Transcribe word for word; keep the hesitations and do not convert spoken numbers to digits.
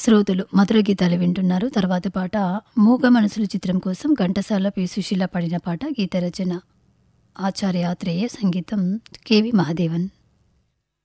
శ్రోతలు మధుర గీతాలు వింటున్నారు. తర్వాత పాట మూగ మనసులు చిత్రం కోసం ఘంటసాల పి సుశీల పాడిన పాట. గీత రచన ఆచార్య ఆత్రేయ, సంగీతం కెవి మహాదేవన్.